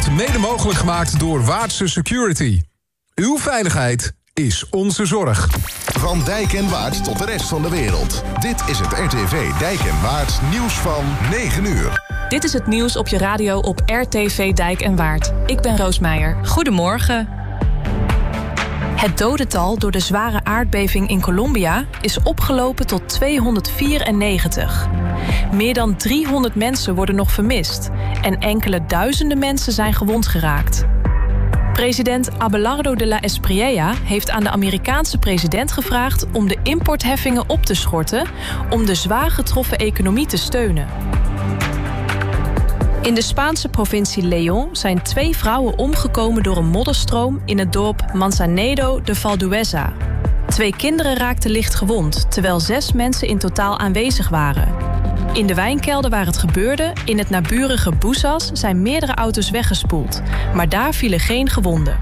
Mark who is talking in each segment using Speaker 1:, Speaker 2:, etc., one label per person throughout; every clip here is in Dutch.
Speaker 1: wordt mede mogelijk gemaakt door Waardse Security. Uw veiligheid is onze zorg.
Speaker 2: Van Dijk en Waard tot de rest van de wereld. Dit is het RTV Dijk en Waard nieuws van 9 uur.
Speaker 3: Dit is het nieuws op je radio op RTV Dijk en Waard. Ik ben Roos Meijer.
Speaker 4: Goedemorgen. Het dodental door de zware aardbeving in Colombia is opgelopen tot 294. Meer dan 300 mensen worden nog vermist en enkele duizenden mensen zijn gewond geraakt. President Abelardo de la Espriella heeft aan de Amerikaanse president gevraagd om de importheffingen op te schorten om de zwaar getroffen economie te steunen. In de Spaanse provincie León zijn 2 vrouwen omgekomen door een modderstroom in het dorp Manzanedo de Valdueza. 2 kinderen raakten licht gewond, terwijl 6 mensen in totaal aanwezig waren. In de wijnkelder waar het gebeurde, in het naburige Bouzas, zijn meerdere auto's weggespoeld, maar daar vielen geen gewonden.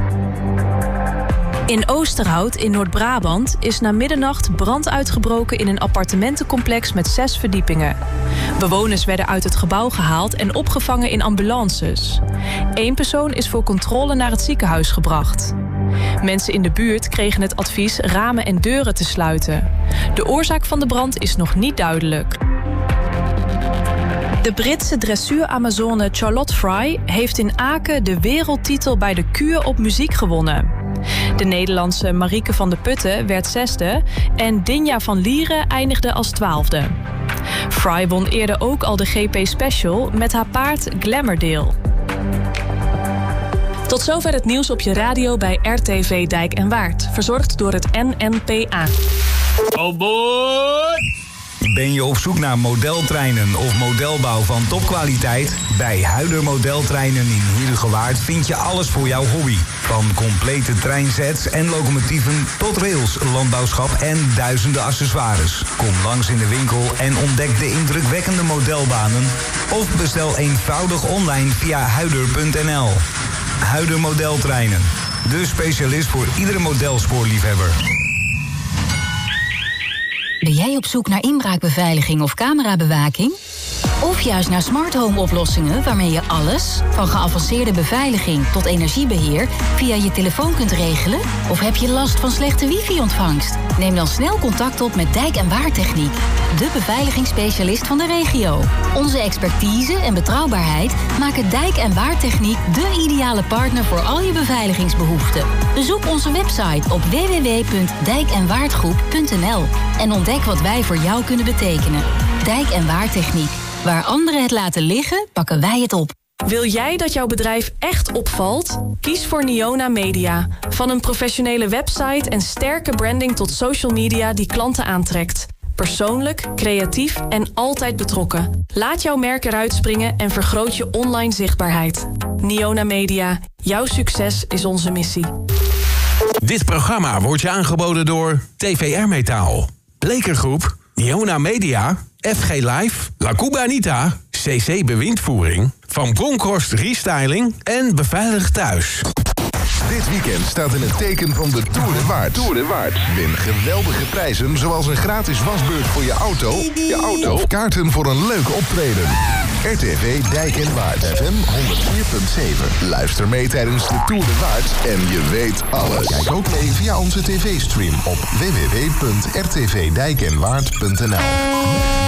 Speaker 4: In Oosterhout in Noord-Brabant is na middernacht brand uitgebroken in een appartementencomplex met 6 verdiepingen. Bewoners werden uit het gebouw gehaald en opgevangen in ambulances. 1 persoon is voor controle naar het ziekenhuis gebracht. Mensen in de buurt kregen het advies ramen en deuren te sluiten. De oorzaak van de brand is nog niet duidelijk. De Britse dressuur-Amazone Charlotte Fry heeft in Aken de wereldtitel bij de kuur op muziek gewonnen. De Nederlandse Marieke van der Putten werd 6e en Dinja van Lieren eindigde als 12e. Fry won eerder ook al de GP Special met haar paard Glamourdale. Tot zover het nieuws op je radio bij RTV Dijk en Waard. Verzorgd door het NNPA.
Speaker 5: Oh boy!
Speaker 6: Ben je op zoek naar modeltreinen of modelbouw van topkwaliteit? Bij Huider Modeltreinen in Heerhugowaard vind je alles voor jouw hobby. Van complete treinsets en locomotieven tot rails, landbouwschap en duizenden accessoires. Kom langs in de winkel en ontdek de indrukwekkende modelbanen. Of bestel eenvoudig online via huider.nl. Huider Modeltreinen. De specialist voor iedere modelspoorliefhebber.
Speaker 7: Ben jij op zoek naar inbraakbeveiliging of camerabewaking? Of juist naar smart home oplossingen waarmee je alles, van geavanceerde beveiliging tot energiebeheer, via je telefoon kunt regelen? Of heb je last van slechte wifi-ontvangst? Neem dan snel contact op met Dijk en Waard Techniek, de beveiligingsspecialist van de regio. Onze expertise en betrouwbaarheid maken Dijk en Waard Techniek de ideale partner voor al je beveiligingsbehoeften. Bezoek onze website op www.dijkenwaardgroep.nl en ontdek wat wij voor jou kunnen betekenen. Dijk en Waard Techniek. Waar anderen het laten liggen, pakken wij het op.
Speaker 3: Wil jij dat jouw bedrijf echt opvalt? Kies voor Niona Media. Van een professionele website en sterke branding tot social media die klanten aantrekt. Persoonlijk, creatief en altijd betrokken. Laat jouw merk eruit springen en vergroot je online zichtbaarheid. Niona Media. Jouw succes is onze missie.
Speaker 1: Dit programma wordt je aangeboden door TVR Metaal, Blekergroep, Niona Media, FG Live, La Cubanita, CC Bewindvoering, Van Bronckhorst Restyling en Beveilig Thuis.
Speaker 2: Dit weekend staat in het teken van de Tour de Waard. Win geweldige prijzen zoals een gratis wasbeurt voor je auto of kaarten voor een leuk optreden. RTV Dijk en Waard FM 104.7. Luister mee tijdens de Tour de Waard en je weet alles. Kijk ook mee via onze tv-stream op www.rtvdijkenwaard.nl.